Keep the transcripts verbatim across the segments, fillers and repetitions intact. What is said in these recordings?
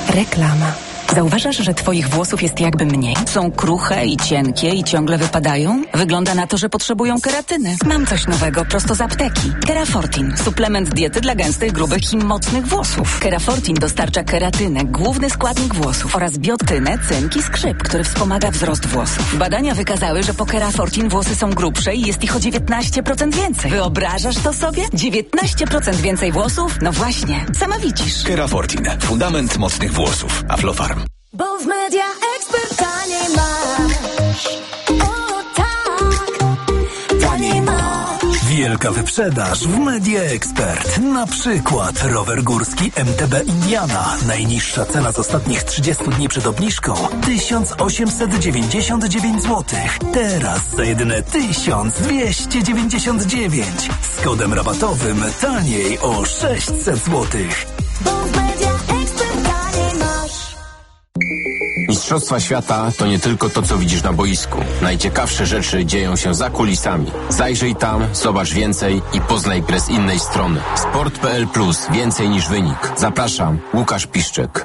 Reklama. Zauważasz, że twoich włosów jest jakby mniej? Są kruche i cienkie i ciągle wypadają? Wygląda na to, że potrzebują keratyny. Mam coś nowego prosto z apteki. Kerafortin. Suplement diety dla gęstych, grubych i mocnych włosów. Kerafortin dostarcza keratynę, główny składnik włosów, oraz biotynę, cynk i skrzyp, który wspomaga wzrost włosów. Badania wykazały, że po Kerafortin włosy są grubsze i jest ich o dziewiętnaście procent więcej. Wyobrażasz to sobie? dziewiętnaście procent więcej włosów? No właśnie. Sama widzisz. Kerafortin. Fundament mocnych włosów. Aflofarm. Bo w Media Expert taniej masz. O tak, taniej masz. Wielka wyprzedaż w Media Expert. Na przykład rower górski M T B Indiana. Najniższa cena z ostatnich trzydziestu dni przed obniżką tysiąc osiemset dziewięćdziesiąt dziewięć złotych. Teraz za jedyne tysiąc dwieście dziewięćdziesiąt dziewięć. Z kodem rabatowym taniej o sześćset złotych. Bo w Media Expert taniej masz. Mistrzostwa świata to nie tylko to, co widzisz na boisku. Najciekawsze rzeczy dzieją się za kulisami. Zajrzyj tam, zobacz więcej i poznaj grę z innej strony. Sport kropka p l plus. Więcej niż wynik. Zapraszam, Łukasz Piszczek.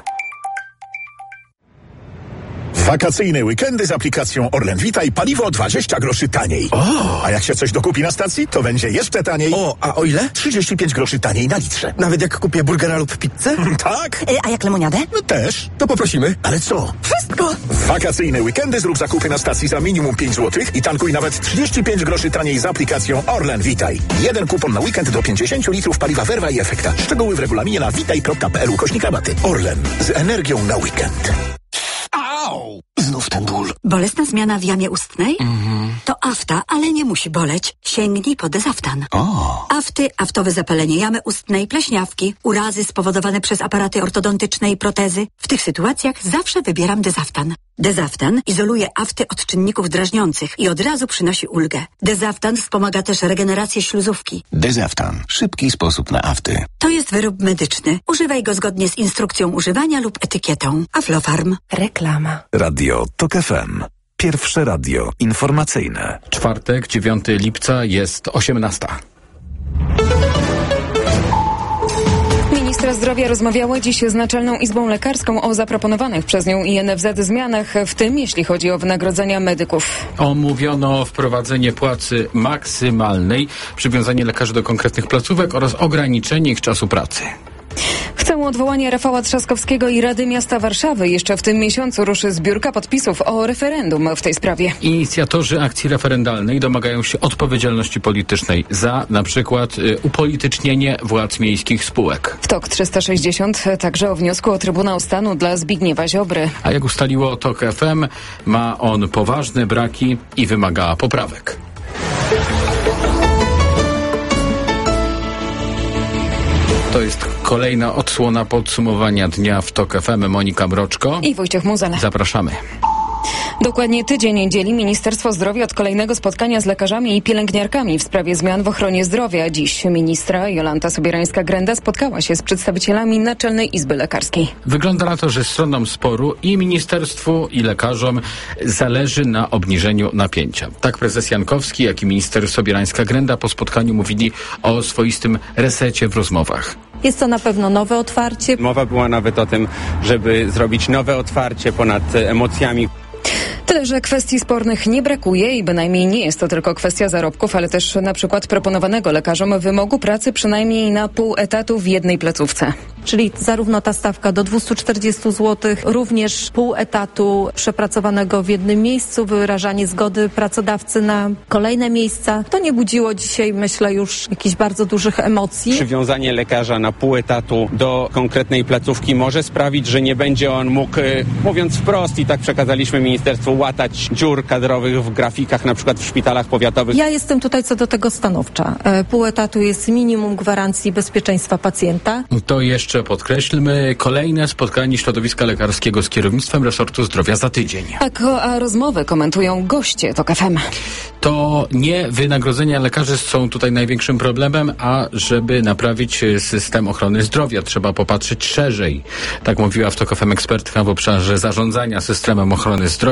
Wakacyjne weekendy z aplikacją Orlen Vitaj paliwo dwadzieścia groszy taniej. O! A jak się coś dokupi na stacji, to będzie jeszcze taniej. O, a o ile? trzydzieści pięć groszy taniej na litrze. Nawet jak kupię burgera lub pizzę? Tak? Y, a jak lemoniadę? No też. To poprosimy. Ale co? Wszystko! W wakacyjne weekendy zrób zakupy na stacji za minimum pięć złotych i tankuj nawet trzydzieści pięć groszy taniej z aplikacją Orlen Vitaj. Jeden kupon na weekend do pięćdziesiąt litrów paliwa Verva i Efekta. Szczegóły w regulaminie na witaj kropka p l ukośnik rabaty. Orlen. Z energią na weekend. Au! Znów ten ból. Bolesna zmiana w jamie ustnej? Mhm. To afta, ale nie musi boleć. Sięgnij po Dezaftan. O! Afty, aftowe zapalenie jamy ustnej, pleśniawki, urazy spowodowane przez aparaty ortodontyczne i protezy. W tych sytuacjach zawsze wybieram Dezaftan. Dezaftan izoluje afty od czynników drażniących i od razu przynosi ulgę. Dezaftan wspomaga też regenerację śluzówki. Dezaftan. Szybki sposób na afty. To jest wyrób medyczny. Używaj go zgodnie z instrukcją używania lub etykietą. Aflofarm. Reklama. Radio Tok F M. Pierwsze radio informacyjne. Czwartek, dziewiątego lipca, jest osiemnasta. Ministra zdrowia rozmawiała dziś z Naczelną Izbą Lekarską o zaproponowanych przez nią i N F Z zmianach, w tym jeśli chodzi o wynagrodzenia medyków. Omówiono wprowadzenie płacy maksymalnej, przywiązanie lekarzy do konkretnych placówek oraz ograniczenie ich czasu pracy. Chcę odwołania Rafała Trzaskowskiego i Rady Miasta Warszawy. Jeszcze w tym miesiącu ruszy zbiórka podpisów o referendum w tej sprawie. Inicjatorzy akcji referendalnej domagają się odpowiedzialności politycznej za na przykład y, upolitycznienie władz miejskich spółek. W Tok trzysta sześćdziesiąt także o wniosku o Trybunał Stanu dla Zbigniewa Ziobry. A jak ustaliło Tok F M, ma on poważne braki i wymaga poprawek. To jest kolejna odsłona podsumowania dnia w Tok F M. Monika Mroczko i Wojciech Muzel. Zapraszamy. Dokładnie tydzień dzieli Ministerstwo Zdrowia od kolejnego spotkania z lekarzami i pielęgniarkami w sprawie zmian w ochronie zdrowia. Dziś ministra Jolanta Sobierańska-Grenda spotkała się z przedstawicielami Naczelnej Izby Lekarskiej. Wygląda na to, że stronom sporu i ministerstwu, i lekarzom zależy na obniżeniu napięcia. Tak prezes Jankowski, jak i minister Sobierańska-Grenda po spotkaniu mówili o swoistym resecie w rozmowach. Jest to na pewno nowe otwarcie. Mowa była nawet o tym, żeby zrobić nowe otwarcie ponad emocjami. Tyle, że kwestii spornych nie brakuje i bynajmniej nie jest to tylko kwestia zarobków, ale też na przykład proponowanego lekarzom wymogu pracy przynajmniej na pół etatu w jednej placówce. Czyli zarówno ta stawka do dwieście czterdzieści złotych, również pół etatu przepracowanego w jednym miejscu, wyrażanie zgody pracodawcy na kolejne miejsca. To nie budziło dzisiaj, myślę, już jakichś bardzo dużych emocji. Przywiązanie lekarza na pół etatu do konkretnej placówki może sprawić, że nie będzie on mógł, mówiąc wprost, i tak przekazaliśmy ministerstwu, łatać dziur kadrowych w grafikach, na przykład w szpitalach powiatowych. Ja jestem tutaj co do tego stanowcza. Pół etatu jest minimum gwarancji bezpieczeństwa pacjenta. To jeszcze podkreślmy kolejne spotkanie środowiska lekarskiego z kierownictwem resortu zdrowia za tydzień. Tak, a rozmowy komentują goście Tok F M. To nie wynagrodzenia lekarzy są tutaj największym problemem, a żeby naprawić system ochrony zdrowia, trzeba popatrzeć szerzej. Tak mówiła w Tok F M ekspertka w obszarze zarządzania systemem ochrony zdrowia dr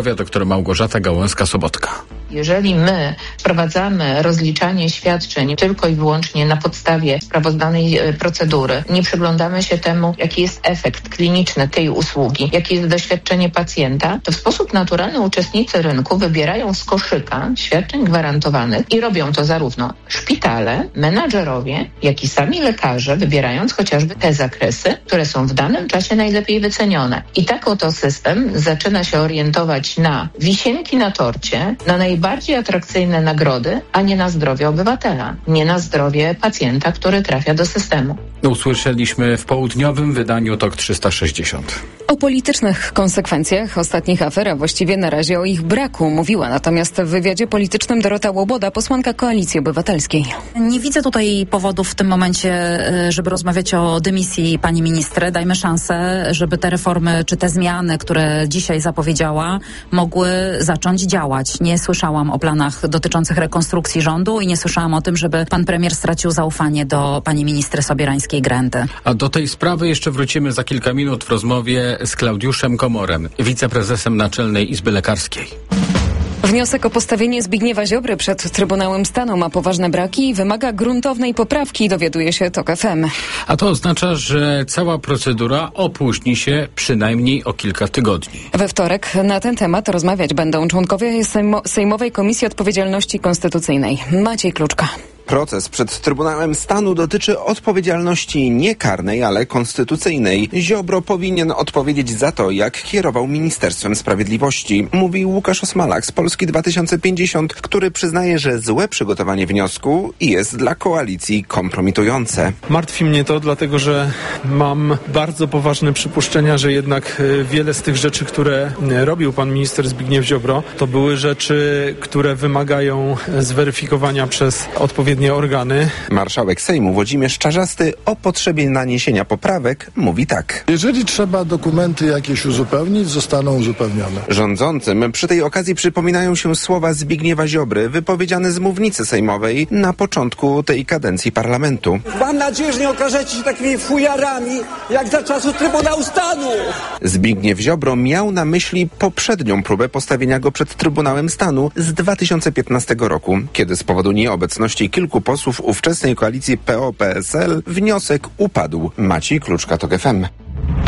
dr Małgorzata Gałązka-Sobotka. Jeżeli my wprowadzamy rozliczanie świadczeń tylko i wyłącznie na podstawie sprawozdanej procedury, nie przyglądamy się temu, jaki jest efekt kliniczny tej usługi, jakie jest doświadczenie pacjenta, to w sposób naturalny uczestnicy rynku wybierają z koszyka świadczeń gwarantowanych i robią to zarówno szpitale, menadżerowie, jak i sami lekarze, wybierając chociażby te zakresy, które są w danym czasie najlepiej wycenione. I tak oto system zaczyna się orientować na wisienki na torcie, na najbardziej atrakcyjne nagrody, a nie na zdrowie obywatela, nie na zdrowie pacjenta, który trafia do systemu. Usłyszeliśmy w południowym wydaniu Tok trzysta sześćdziesiąt. O politycznych konsekwencjach ostatnich afer, a właściwie na razie o ich braku, mówiła natomiast w wywiadzie politycznym Dorota Łoboda, posłanka Koalicji Obywatelskiej. Nie widzę tutaj powodów w tym momencie, żeby rozmawiać o dymisji pani ministry. Dajmy szansę, żeby te reformy czy te zmiany, które dzisiaj zapowiedziała, mogły zacząć działać. Nie słyszałam o planach dotyczących rekonstrukcji rządu i nie słyszałam o tym, żeby pan premier stracił zaufanie do pani ministry Sobieраńskiej-Grendy. A do tej sprawy jeszcze wrócimy za kilka minut w rozmowie z Klaudiuszem Komorem, wiceprezesem Naczelnej Izby Lekarskiej. Wniosek o postawienie Zbigniewa Ziobry przed Trybunałem Stanu ma poważne braki i wymaga gruntownej poprawki, dowiaduje się Tok F M. A to oznacza, że cała procedura opóźni się przynajmniej o kilka tygodni. We wtorek na ten temat rozmawiać będą członkowie Sejmo- Sejmowej Komisji Odpowiedzialności Konstytucyjnej. Maciej Kluczka. Proces przed Trybunałem Stanu dotyczy odpowiedzialności nie karnej, ale konstytucyjnej. Ziobro powinien odpowiedzieć za to, jak kierował Ministerstwem Sprawiedliwości. Mówi Łukasz Osmalak z Polski dwa tysiące pięćdziesiąt, który przyznaje, że złe przygotowanie wniosku jest dla koalicji kompromitujące. Martwi mnie to, dlatego że mam bardzo poważne przypuszczenia, że jednak wiele z tych rzeczy, które robił pan minister Zbigniew Ziobro, to były rzeczy, które wymagają zweryfikowania przez odpowiednie organy. Marszałek Sejmu Włodzimierz Czarzasty o potrzebie naniesienia poprawek mówi tak. Jeżeli trzeba dokumenty jakieś uzupełnić, zostaną uzupełnione. Rządzącym przy tej okazji przypominają się słowa Zbigniewa Ziobry wypowiedziane z mównicy sejmowej na początku tej kadencji parlamentu. Mam nadzieję, że nie okażecie się takimi fujarami jak za czasów Trybunału Stanu. Zbigniew Ziobro miał na myśli poprzednią próbę postawienia go przed Trybunałem Stanu z dwa tysiące piętnastego roku, kiedy z powodu nieobecności kilku Kilku posłów ówczesnej koalicji P O P S L wniosek upadł. Maciej Kluczka, Tok F M.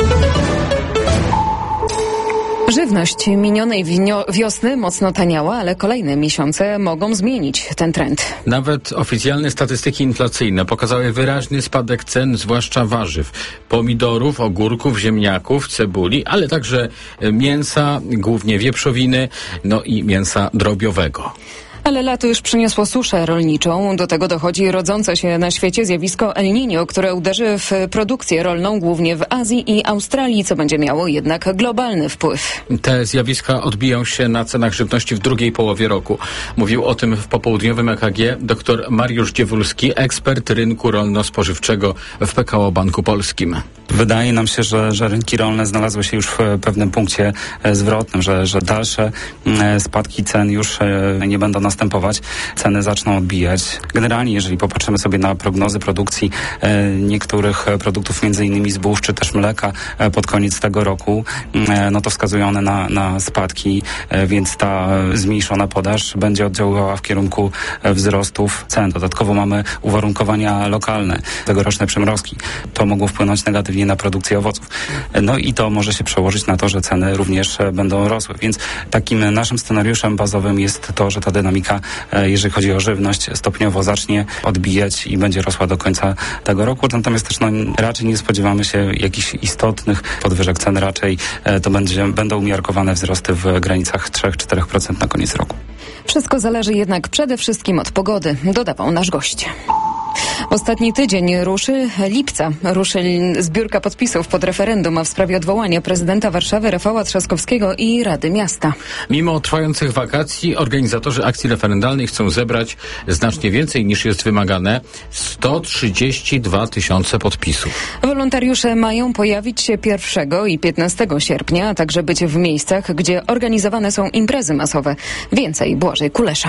Żywność minionej winio- wiosny mocno taniała, ale kolejne miesiące mogą zmienić ten trend. Nawet oficjalne statystyki inflacyjne pokazały wyraźny spadek cen, zwłaszcza warzyw, pomidorów, ogórków, ziemniaków, cebuli, ale także mięsa, głównie wieprzowiny, no i mięsa drobiowego. Ale lato już przyniosło suszę rolniczą. Do tego dochodzi rodzące się na świecie zjawisko El Niño, które uderzy w produkcję rolną głównie w Azji i Australii, co będzie miało jednak globalny wpływ. Te zjawiska odbiją się na cenach żywności w drugiej połowie roku. Mówił o tym w popołudniowym E K G dr Mariusz Dziewulski, ekspert rynku rolno-spożywczego w P K O Banku Polskim. Wydaje nam się, że, że rynki rolne znalazły się już w pewnym punkcie zwrotnym, że, że dalsze spadki cen już nie będą następować. Ceny zaczną odbijać. Generalnie, jeżeli popatrzymy sobie na prognozy produkcji niektórych produktów, między innymi zbóż czy też mleka pod koniec tego roku, no to wskazują one na, na spadki, więc ta zmniejszona podaż będzie oddziaływała w kierunku wzrostów cen. Dodatkowo mamy uwarunkowania lokalne, tegoroczne przymrozki. To mogło wpłynąć negatywnie na produkcję owoców. No i to może się przełożyć na to, że ceny również będą rosły. Więc takim naszym scenariuszem bazowym jest to, że ta dynamika, jeżeli chodzi o żywność, stopniowo zacznie odbijać i będzie rosła do końca tego roku. Natomiast też no, raczej nie spodziewamy się jakichś istotnych podwyżek cen. Raczej to będzie, będą umiarkowane wzrosty w granicach trzy do czterech procent na koniec roku. Wszystko zależy jednak przede wszystkim od pogody, dodawał nasz gość. Ostatni tydzień ruszy lipca. Ruszy zbiórka podpisów pod referendum w sprawie odwołania prezydenta Warszawy Rafała Trzaskowskiego i Rady Miasta. Mimo trwających wakacji organizatorzy akcji referendalnej chcą zebrać znacznie więcej niż jest wymagane. sto trzydzieści dwa tysiące podpisów. Wolontariusze mają pojawić się pierwszego i piętnastego sierpnia, a także być w miejscach, gdzie organizowane są imprezy masowe. Więcej Błażej Kulesza.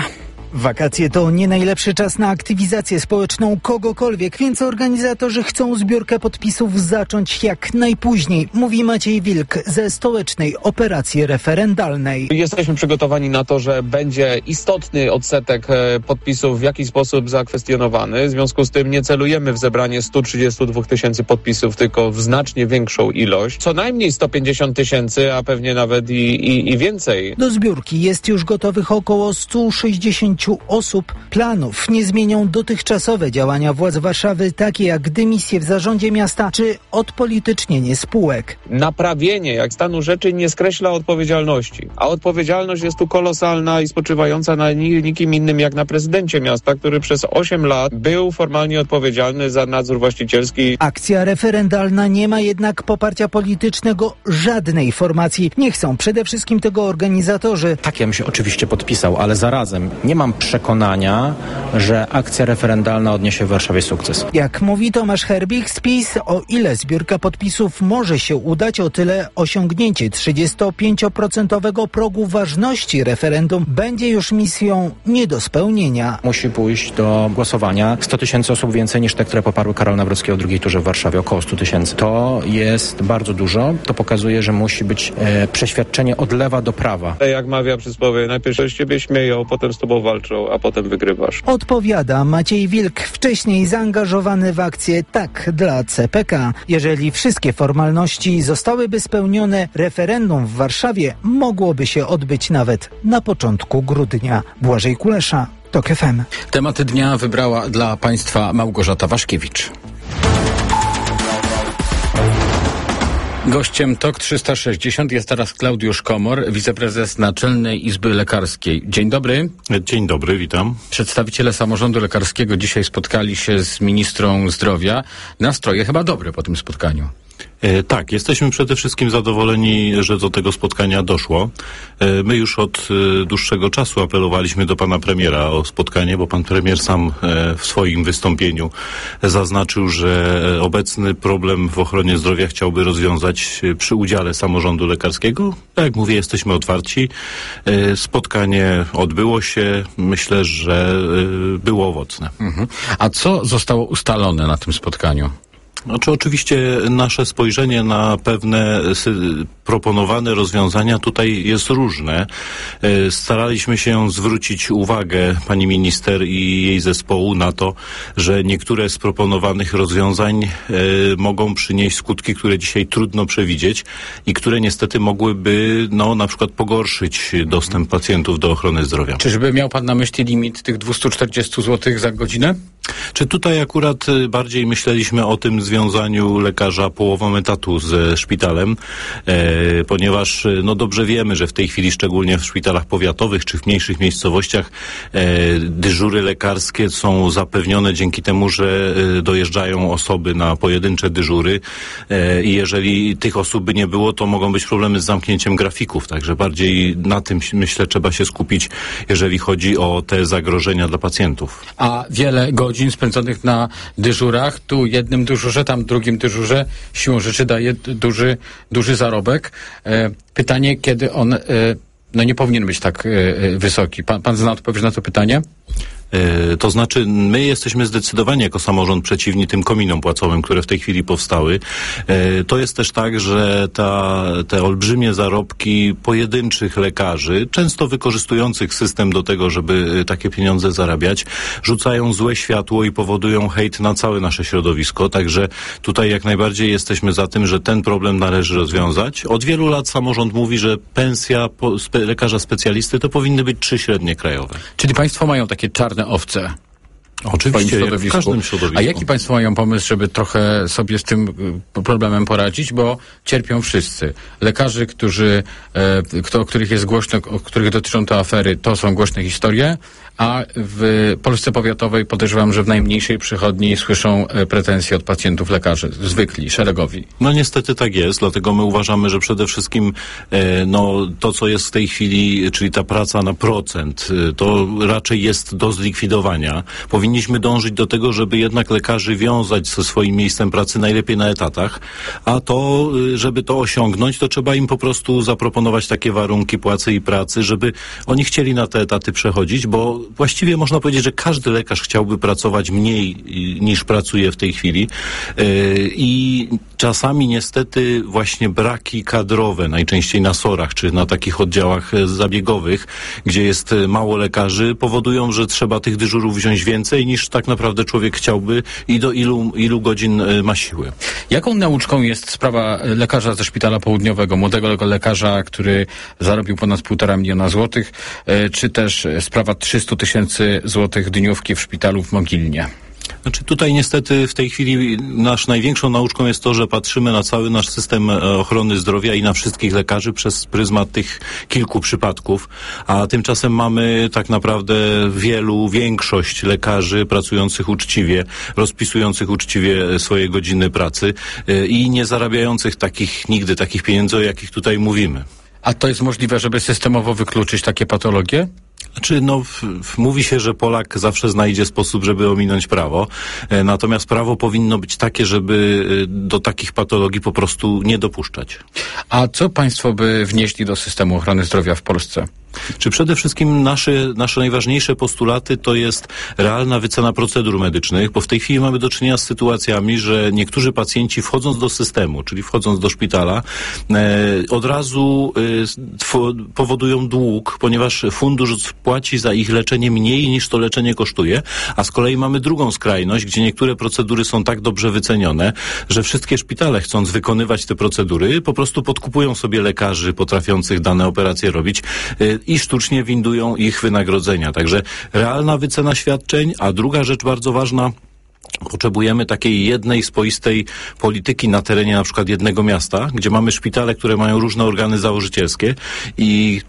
Wakacje to nie najlepszy czas na aktywizację społeczną kogokolwiek, więc organizatorzy chcą zbiórkę podpisów zacząć jak najpóźniej, mówi Maciej Wilk ze Stołecznej Operacji Referendalnej. Jesteśmy przygotowani na to, że będzie istotny odsetek podpisów w jakiś sposób zakwestionowany. W związku z tym nie celujemy w zebranie stu trzydziestu dwóch tysięcy podpisów, tylko w znacznie większą ilość. Co najmniej sto pięćdziesiąt tysięcy, a pewnie nawet i, i, i więcej. Do zbiórki jest już gotowych około stu sześćdziesięciu osób. Planów nie zmienią dotychczasowe działania władz Warszawy, takie jak dymisje w zarządzie miasta czy odpolitycznienie spółek. Naprawienie jak stanu rzeczy nie skreśla odpowiedzialności, a odpowiedzialność jest tu kolosalna i spoczywająca na nikim innym jak na prezydencie miasta, który przez osiem lat był formalnie odpowiedzialny za nadzór właścicielski. Akcja referendalna nie ma jednak poparcia politycznego żadnej formacji. Nie chcą przede wszystkim tego organizatorzy. Tak, ja bym się oczywiście podpisał, ale zarazem nie mam przekonania, że akcja referendalna odniesie w Warszawie sukces. Jak mówi Tomasz Herbich z PiS, o ile zbiórka podpisów może się udać, o tyle osiągnięcie trzydziestopięcioprocentowego progu ważności referendum będzie już misją nie do spełnienia. Musi pójść do głosowania sto tysięcy osób więcej niż te, które poparły Karola Nawrockiego w drugiej turze w Warszawie, około stu tysięcy. To jest bardzo dużo. To pokazuje, że musi być e, przeświadczenie od lewa do prawa. Jak mawia przysłowie, najpierw się z ciebie śmieją, potem z tobą walczą, a potem wygrywasz. Odpowiada Maciej Wilk, wcześniej zaangażowany w akcję Tak dla C P K. Jeżeli wszystkie formalności zostałyby spełnione, referendum w Warszawie mogłoby się odbyć nawet na początku grudnia. Błażej Kulesza, TOK F M. Temat dnia wybrała dla Państwa Małgorzata Waszkiewicz. Gościem TOK trzysta sześćdziesiąt jest teraz Klaudiusz Komor, wiceprezes Naczelnej Izby Lekarskiej. Dzień dobry. Dzień dobry, witam. Przedstawiciele samorządu lekarskiego dzisiaj spotkali się z ministrą zdrowia. Nastroje chyba dobre po tym spotkaniu. E, tak, jesteśmy przede wszystkim zadowoleni, że do tego spotkania doszło. E, my już od e, dłuższego czasu apelowaliśmy do pana premiera o spotkanie, bo pan premier sam e, w swoim wystąpieniu zaznaczył, że obecny problem w ochronie zdrowia chciałby rozwiązać e, przy udziale samorządu lekarskiego. Tak jak mówię, jesteśmy otwarci. E, spotkanie odbyło się. Myślę, że e, było owocne. Mhm. A co zostało ustalone na tym spotkaniu? Znaczy oczywiście nasze spojrzenie na pewne sy- proponowane rozwiązania tutaj jest różne. E, staraliśmy się zwrócić uwagę pani minister i jej zespołu na to, że niektóre z proponowanych rozwiązań e, mogą przynieść skutki, które dzisiaj trudno przewidzieć i które niestety mogłyby no, na przykład pogorszyć dostęp pacjentów do ochrony zdrowia. Czyżby miał pan na myśli limit tych dwieście czterdzieści złotych za godzinę? Czy tutaj akurat bardziej myśleliśmy o tym związaniu lekarza połową etatu ze szpitalem, e, ponieważ no dobrze wiemy, że w tej chwili szczególnie w szpitalach powiatowych czy w mniejszych miejscowościach e, dyżury lekarskie są zapewnione dzięki temu, że e, dojeżdżają osoby na pojedyncze dyżury e, i jeżeli tych osób by nie było, to mogą być problemy z zamknięciem grafików, także bardziej na tym myślę trzeba się skupić, jeżeli chodzi o te zagrożenia dla pacjentów. A wiele godzin spędzonych na dyżurach, tu jednym dyżurze, tam drugim dyżurze, siłą rzeczy daje duży, duży zarobek. E, pytanie, kiedy on e, no nie powinien być tak e, wysoki. Pan, pan zna odpowiedź na to pytanie? E, to znaczy, my jesteśmy zdecydowani jako samorząd przeciwni tym kominom płacowym, które w tej chwili powstały. E, to jest też tak, że ta, te olbrzymie zarobki pojedynczych lekarzy, często wykorzystujących system do tego, żeby takie pieniądze zarabiać, rzucają złe światło i powodują hejt na całe nasze środowisko. Także tutaj jak najbardziej jesteśmy za tym, że ten problem należy rozwiązać. Od wielu lat samorząd mówi, że pensja po, spe, lekarza specjalisty to powinny być trzy średnie krajowe. Czyli państwo mają takie czarne owce. Oczywiście, jak w każdym środowisku. A jaki państwo mają pomysł, żeby trochę sobie z tym problemem poradzić, bo cierpią wszyscy. Lekarze, którzy, e, kto, o których jest głośno, o których dotyczą te afery, to są głośne historie, a w Polsce powiatowej podejrzewam, że w najmniejszej przychodni słyszą pretensje od pacjentów lekarzy, zwykli, szeregowi. No niestety tak jest, dlatego my uważamy, że przede wszystkim e, no, to, co jest w tej chwili, czyli ta praca na procent, e, to raczej jest do zlikwidowania. Powinniśmy dążyć do tego, żeby jednak lekarzy wiązać ze swoim miejscem pracy najlepiej na etatach, a to, e, żeby to osiągnąć, to trzeba im po prostu zaproponować takie warunki płacy i pracy, żeby oni chcieli na te etaty przechodzić, bo właściwie można powiedzieć, że każdy lekarz chciałby pracować mniej niż pracuje w tej chwili i czasami niestety właśnie braki kadrowe, najczęściej na sorach czy na takich oddziałach zabiegowych, gdzie jest mało lekarzy, powodują, że trzeba tych dyżurów wziąć więcej niż tak naprawdę człowiek chciałby i do ilu, ilu godzin ma siły. Jaką nauczką jest sprawa lekarza ze Szpitala Południowego, młodego lekarza, który zarobił ponad półtora miliona złotych, czy też sprawa trzysta tysięcy złotych dniówki w szpitalu w Mogilnie? Znaczy tutaj niestety w tej chwili nasz największą nauczką jest to, że patrzymy na cały nasz system ochrony zdrowia i na wszystkich lekarzy przez pryzmat tych kilku przypadków, a tymczasem mamy tak naprawdę wielu, większość lekarzy pracujących uczciwie, rozpisujących uczciwie swoje godziny pracy i nie zarabiających takich nigdy takich pieniędzy, o jakich tutaj mówimy. A to jest możliwe, żeby systemowo wykluczyć takie patologie? Znaczy, no, w, w, mówi się, że Polak zawsze znajdzie sposób, żeby ominąć prawo. E, natomiast prawo powinno być takie, żeby e, do takich patologii po prostu nie dopuszczać. A co państwo by wnieśli do systemu ochrony zdrowia w Polsce? Czy przede wszystkim nasze, nasze najważniejsze postulaty to jest realna wycena procedur medycznych, bo w tej chwili mamy do czynienia z sytuacjami, że niektórzy pacjenci wchodząc do systemu, czyli wchodząc do szpitala, e, od razu e, tw- powodują dług, ponieważ fundusz płaci za ich leczenie mniej niż to leczenie kosztuje, a z kolei mamy drugą skrajność, gdzie niektóre procedury są tak dobrze wycenione, że wszystkie szpitale, chcąc wykonywać te procedury, po prostu podkupują sobie lekarzy potrafiących dane operacje robić e, i sztucznie windują ich wynagrodzenia. Także realna wycena świadczeń, a druga rzecz bardzo ważna, potrzebujemy takiej jednej, spoistej polityki na terenie na przykład jednego miasta, gdzie mamy szpitale, które mają różne organy założycielskie i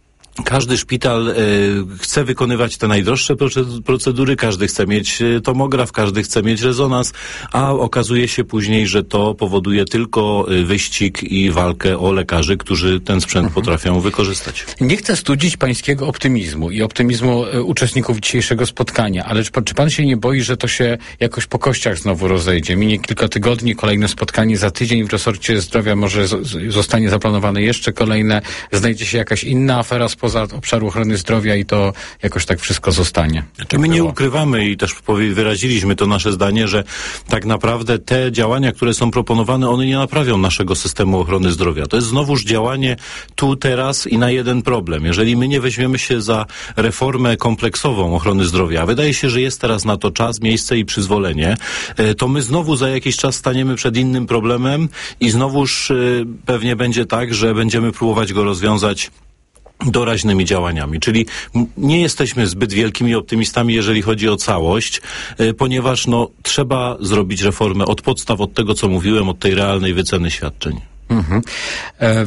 każdy szpital e, chce wykonywać te najdroższe procedury, każdy chce mieć tomograf, każdy chce mieć rezonans, a okazuje się później, że to powoduje tylko wyścig i walkę o lekarzy, którzy ten sprzęt mhm. potrafią wykorzystać. Nie chcę studzić pańskiego optymizmu i optymizmu e, uczestników dzisiejszego spotkania, ale czy, czy pan się nie boi, że to się jakoś po kościach znowu rozejdzie? Minie kilka tygodni, kolejne spotkanie, za tydzień w resorcie zdrowia może z, zostanie zaplanowane jeszcze kolejne, znajdzie się jakaś inna afera spoza obszaru ochrony zdrowia i to jakoś tak wszystko zostanie. Znaczy my nie ukrywamy i też wyraziliśmy to nasze zdanie, że tak naprawdę te działania, które są proponowane, one nie naprawią naszego systemu ochrony zdrowia. To jest znowuż działanie tu, teraz i na jeden problem. Jeżeli my nie weźmiemy się za reformę kompleksową ochrony zdrowia, a wydaje się, że jest teraz na to czas, miejsce i przyzwolenie, to my znowu za jakiś czas staniemy przed innym problemem i znowuż pewnie będzie tak, że będziemy próbować go rozwiązać doraźnymi działaniami, czyli nie jesteśmy zbyt wielkimi optymistami, jeżeli chodzi o całość, y, ponieważ no, trzeba zrobić reformę od podstaw, od tego, co mówiłem, od tej realnej wyceny świadczeń. Mhm. E,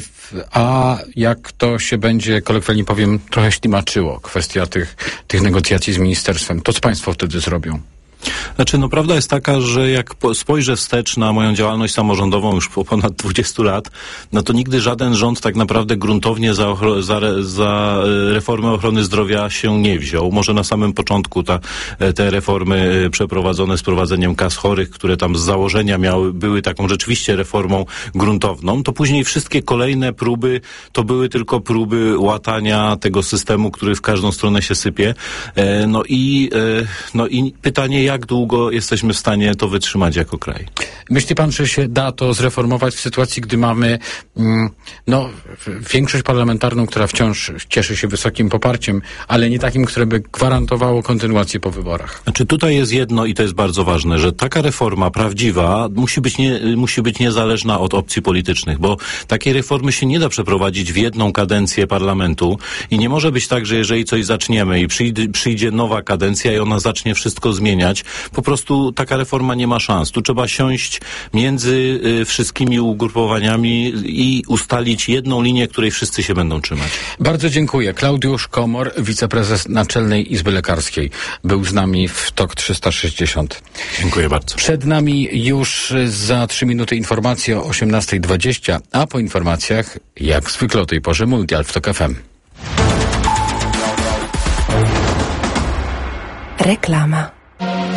a jak to się będzie, kolokwialnie powiem, trochę ślimaczyło, kwestia tych, tych negocjacji z ministerstwem, to co państwo wtedy zrobią? Znaczy, no prawda jest taka, że jak spojrzę wstecz na moją działalność samorządową już po ponad dwudziestu lat, no to nigdy żaden rząd tak naprawdę gruntownie za, ochro- za, za reformę ochrony zdrowia się nie wziął. Może na samym początku ta, te reformy przeprowadzone z prowadzeniem kas chorych, które tam z założenia miały, były taką rzeczywiście reformą gruntowną, to później wszystkie kolejne próby to były tylko próby łatania tego systemu, który w każdą stronę się sypie. E, no i, e, no i pytanie, jak długo jesteśmy w stanie to wytrzymać jako kraj? Myśli pan, że się da to zreformować w sytuacji, gdy mamy mm, no, większość parlamentarną, która wciąż cieszy się wysokim poparciem, ale nie takim, które by gwarantowało kontynuację po wyborach? Znaczy tutaj jest jedno i to jest bardzo ważne, że taka reforma prawdziwa musi być, nie, musi być niezależna od opcji politycznych, bo takiej reformy się nie da przeprowadzić w jedną kadencję parlamentu i nie może być tak, że jeżeli coś zaczniemy i przyjdzie, przyjdzie nowa kadencja i ona zacznie wszystko zmieniać, po prostu taka reforma nie ma szans. Tu trzeba siąść między y, wszystkimi ugrupowaniami i ustalić jedną linię, której wszyscy się będą trzymać. Bardzo dziękuję. Klaudiusz Komor, wiceprezes Naczelnej Izby Lekarskiej, był z nami w T O K trzysta sześćdziesiąt. Dziękuję bardzo. Przed nami już za trzy minuty informacje o osiemnasta dwadzieścia, a po informacjach, jak zwykle o tej porze, Mundial w T O K F M. Reklama.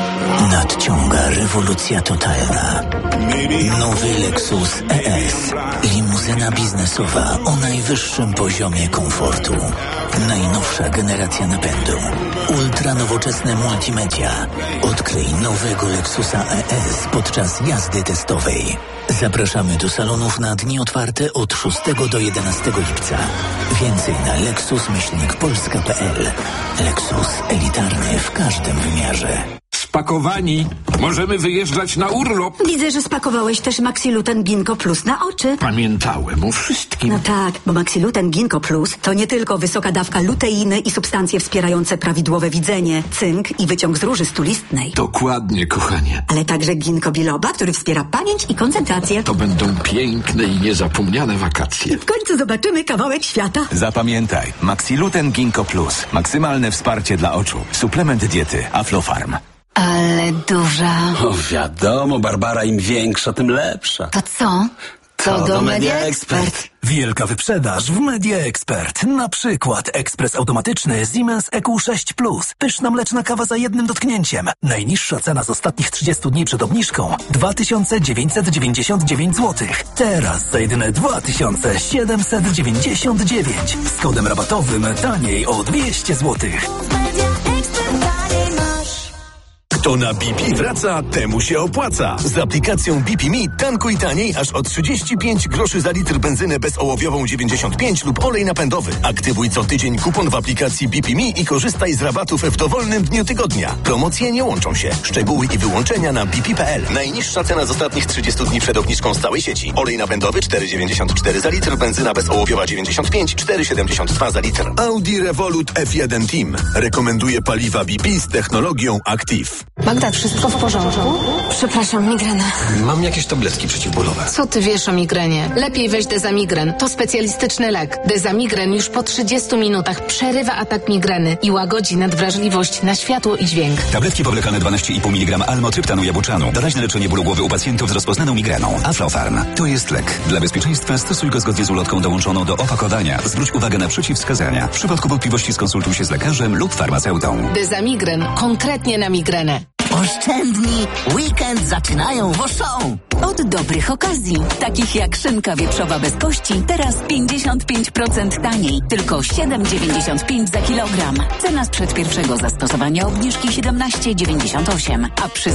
Nadciąga rewolucja totalna. Nowy Lexus E S. Limuzyna biznesowa o najwyższym poziomie komfortu. Najnowsza generacja napędu. Ultra nowoczesne multimedia. Odkryj nowego Lexusa E S podczas jazdy testowej. Zapraszamy do salonów na dni otwarte od szóstego do jedenastego lipca. Więcej na lexus polska kropka p l. Lexus elitarny w każdym wymiarze. Spakowani. Możemy wyjeżdżać na urlop. Widzę, że spakowałeś też Maxiluten Ginkgo Plus na oczy. Pamiętałem o wszystkim. No tak, bo Maxiluten Ginkgo Plus to nie tylko wysoka dawka luteiny i substancje wspierające prawidłowe widzenie, cynk i wyciąg z róży stulistnej. Dokładnie, kochanie. Ale także ginkgo biloba, który wspiera pamięć i koncentrację. To będą piękne i niezapomniane wakacje. W końcu zobaczymy kawałek świata. Zapamiętaj, Maxiluten Ginkgo Plus. Maksymalne wsparcie dla oczu. Suplement diety Aflofarm. Ale duża. O, wiadomo, Barbara, im większa, tym lepsza. To co? To, to do Media Expert. Wielka wyprzedaż w Media Expert. Na przykład ekspres automatyczny Siemens E Q sześć plus. Pyszna mleczna kawa za jednym dotknięciem. Najniższa cena z ostatnich trzydziestu dni przed obniżką dwa tysiące dziewięćset dziewięćdziesiąt dziewięć złotych. Teraz za jedyne dwa tysiące siedemset dziewięćdziesiąt dziewięć. Z kodem rabatowym taniej o dwieście złotych. Kto na B P wraca, temu się opłaca. Z aplikacją B P Me tankuj taniej aż o trzydzieści pięć groszy za litr benzynę bezołowiową dziewięćdziesiąt pięć lub olej napędowy. Aktywuj co tydzień kupon w aplikacji B P Me i korzystaj z rabatów w dowolnym dniu tygodnia. Promocje nie łączą się. Szczegóły i wyłączenia na b p kropka p l. Najniższa cena z ostatnich trzydziestu dni przed obniżką z całej sieci. Olej napędowy cztery dziewięćdziesiąt cztery za litr, benzyna bezołowiowa dziewięćdziesiąt pięć, cztery siedemdziesiąt dwa za litr. Audi Revolut F jeden Team rekomenduje paliwa B P z technologią Active. Magda, wszystko w porządku? Przepraszam, migrena. Mam jakieś tabletki przeciwbólowe. Co ty wiesz o migrenie? Lepiej weź Dezamigren. To specjalistyczny lek. Dezamigren już po trzydziestu minutach przerywa atak migreny i łagodzi nadwrażliwość na światło i dźwięk. Tabletki powlekane dwanaście i pół miligrama almotryptanu jabłczanu. Doraźne leczenie bólu głowy u pacjentów z rozpoznaną migreną. Aflofarm. To jest lek. Dla bezpieczeństwa stosuj go zgodnie z ulotką dołączoną do opakowania. Zwróć uwagę na przeciwwskazania. W przypadku wątpliwości skonsultuj się z lekarzem lub farmaceutą. Dezamigren. Konkretnie na migrenę. Oszczędni! Weekend zaczynają w Auchan! Od dobrych okazji, takich jak szynka wieprzowa bez kości, teraz pięćdziesiąt pięć procent taniej, tylko siedem dziewięćdziesiąt pięć za kilogram. Cena sprzed pierwszego zastosowania obniżki siedemnaście dziewięćdziesiąt osiem, a przy